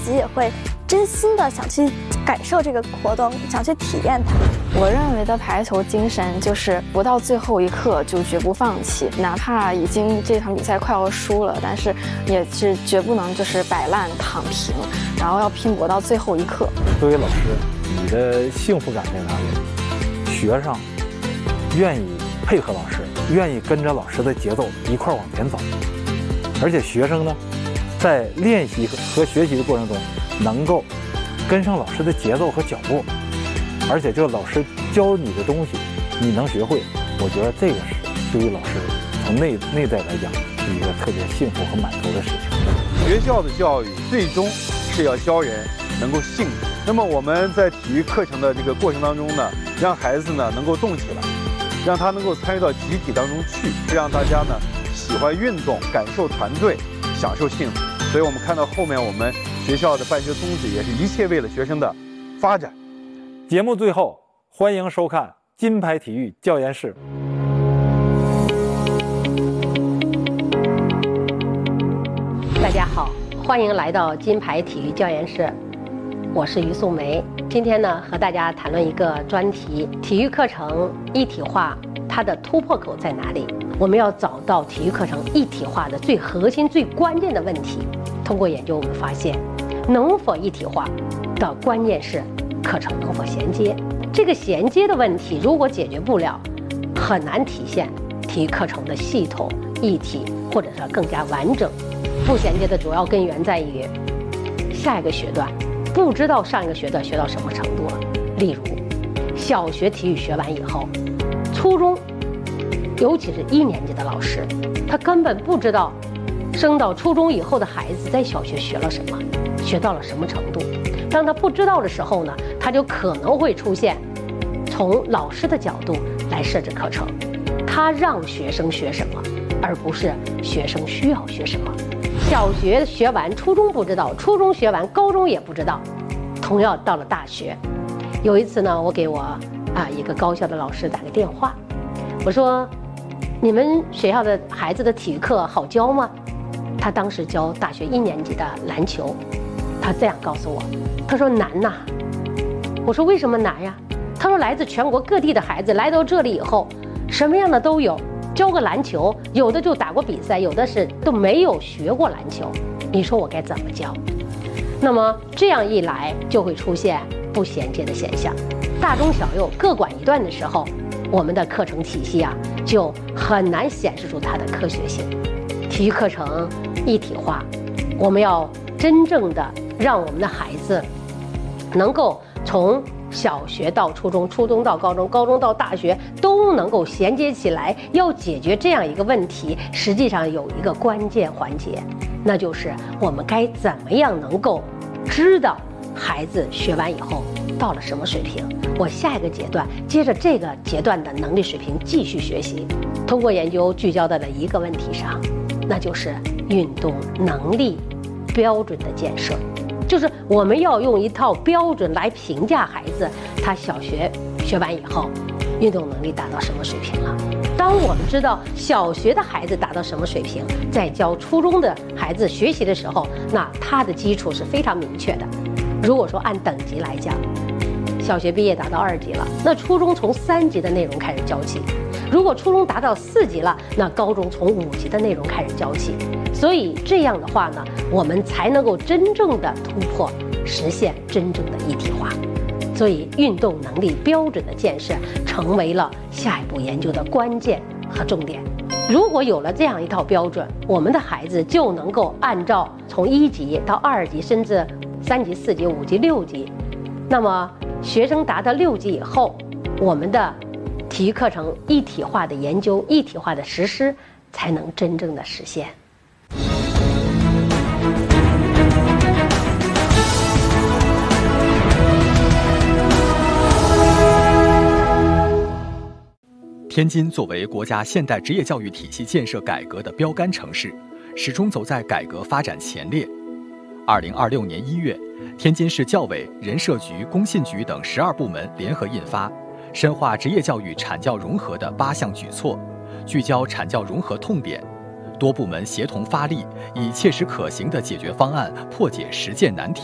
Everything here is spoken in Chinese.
己也会真心的想去感受这个活动，想去体验它。 我认为的排球精神就是不到最后一刻就绝不放弃，哪怕已经这场比赛快要输了，但是也是绝不能就是摆烂躺平，然后要拼搏到最后一刻。 作为老师，你的幸福感在哪里？学生愿意配合老师，愿意跟着老师的节奏一块往前走，而且学生呢，在练习和学习的过程中，能够跟上老师的节奏和脚步，而且就是老师教你的东西，你能学会，我觉得这个是对于老师从内在来讲是一个特别幸福和满足的事情。 学校的教育最终是要教人能够幸福。那么我们在体育课程的这个过程当中呢，让孩子呢能够动起来，让他能够参与到集体当中去，让大家呢喜欢运动，感受团队，享受幸福。所以我们看到后面我们学校的办学宗旨也是一切为了学生的发展。 节目最后，欢迎收看金牌体育教研室。 大家好，欢迎来到金牌体育教研室，我是于素梅。今天呢，和大家谈论一个专题：体育课程一体化，它的突破口在哪里？我们要找到体育课程一体化的最核心、最关键的问题。通过研究，我们发现，能否一体化的关键是课程能否衔接。这个衔接的问题，如果解决不了，很难体现体育课程的系统、一体，或者是更加完整。不衔接的主要根源在于下一个学段不知道上一个学段学到什么程度了。例如，小学体育学完以后，初中，尤其是1年级的老师，他根本不知道升到初中以后的孩子在小学学了什么，学到了什么程度。当他不知道的时候呢，他就可能会出现从老师的角度来设置课程，他让学生学什么，而不是学生需要学什么。小学学完，初中不知道；初中学完，高中也不知道。同样到了大学，有一次呢，我给我一个高校的老师打个电话，我说：“你们学校的孩子的体育课好教吗？”他当时教大学1年级的篮球，他这样告诉我，他说：“难呐。”我说：“为什么难呀？”他说：“来自全国各地的孩子来到这里以后，什么样的都有。教个篮球，有的就打过比赛，有的是都没有学过篮球。你说我该怎么教？”那么这样一来，就会出现不衔接的现象。大中小幼各管一段的时候，我们的课程体系就很难显示出它的科学性。体育课程一体化，我们要真正的让我们的孩子能够从小学到初中，初中到高中，高中到大学都能够衔接起来。要解决这样一个问题，实际上有一个关键环节，那就是我们该怎么样能够知道孩子学完以后到了什么水平，我下一个阶段接着这个阶段的能力水平继续学习。通过研究聚焦在了一个问题上，那就是运动能力标准的建设。就是我们要用一套标准来评价孩子，他小学学完以后，运动能力达到什么水平了。当我们知道小学的孩子达到什么水平，在教初中的孩子学习的时候，那他的基础是非常明确的。如果说按等级来讲，小学毕业达到2级了，那初中从3级的内容开始教起；如果初中达到4级了，那高中从5级的内容开始教起。所以这样的话呢，我们才能够真正的突破，实现真正的一体化。所以运动能力标准的建设成为了下一步研究的关键和重点。如果有了这样一套标准，我们的孩子就能够按照从1级到2级，甚至3级、4级、5级、6级，那么学生达到6级以后，我们的体育课程一体化的研究、一体化的实施才能真正的实现。 天津作为国家现代职业教育体系建设改革的标杆城市，始终走在改革发展前列。2026年1月，天津市教委、人社局、工信局等12部门联合印发《深化职业教育产教融合的8项举措》，聚焦产教融合痛点，多部门协同发力，以切实可行的解决方案破解实践难题。